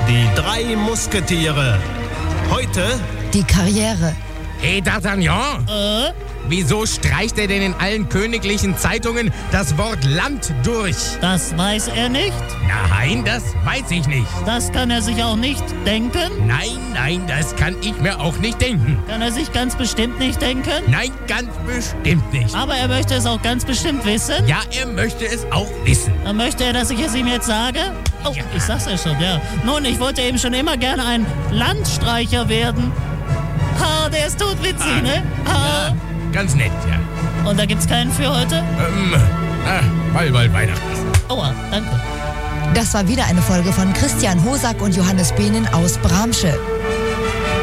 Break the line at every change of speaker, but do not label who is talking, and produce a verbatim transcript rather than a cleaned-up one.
Die drei Musketiere. Heute
die Karriere.
Hey D'Artagnan,
Äh?
wieso streicht er denn in allen königlichen Zeitungen das Wort Land durch?
Das weiß er nicht?
Nein, das weiß ich nicht.
Das kann er sich auch nicht denken?
Nein, nein, das kann ich mir auch nicht denken.
Kann er sich ganz bestimmt nicht denken?
Nein, ganz bestimmt nicht.
Aber er möchte es auch ganz bestimmt wissen?
Ja, er möchte es auch wissen.
Dann möchte er, dass ich es ihm jetzt sage? Oh,
Ja.
ich sag's ja schon, ja. Nun, ich wollte eben schon immer gerne ein Landstreicher werden. Ha, der ist totwitzig,
Ah.
ne? Ha.
Ja, ganz nett, ja.
Und da gibt's keinen für heute?
Ähm, ah, weil bald Weihnachten ist.
Aua, danke.
Das war wieder eine Folge von Christian Hosack und Johannes Behnen aus Bramsche.